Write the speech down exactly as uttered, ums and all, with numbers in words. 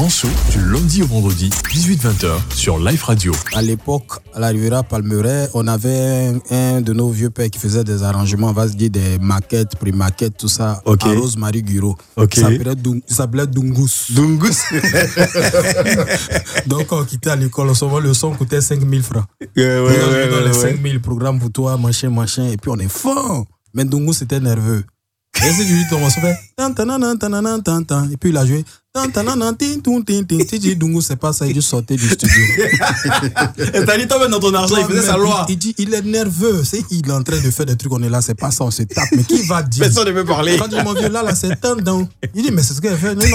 grand show du lundi au vendredi, dix-huit vingt heures sur Life Radio. À l'époque, à la Riviera Palmeraie, on avait un, un de nos vieux pères qui faisait des arrangements, on va se dire des maquettes, pré-maquettes, tout ça, okay. à Rosemary Guro. Okay. Ça s'appelait, Dung, s'appelait Dungus. Dungus. Donc, quand on quittait à l'école, souvent le son coûtait cinq mille francs. Yeah, ouais, on ouais, dans ouais, les ouais. cinq mille programmes pour toi, machin, machin, et puis on est fort. Mais Dungus, c'était nerveux. Et c'est du tout, on se fait tan tan tan tan tan tan tan et puis il a joué tan tan tan tin tin tin tin. Tu dis Dungu c'est pas ça, il dit sortez du studio. Et t'as dit toi dans ton argent, il faisait sa loi. Il, il dit il est nerveux, c'est il est en train de faire des trucs, on est là, c'est pas ça, on se tape. Mais qui va dire? Personne ne veut parler. Quand il dit mon vieux là là c'est tan tan. Il dit mais c'est ce qu'elle fait.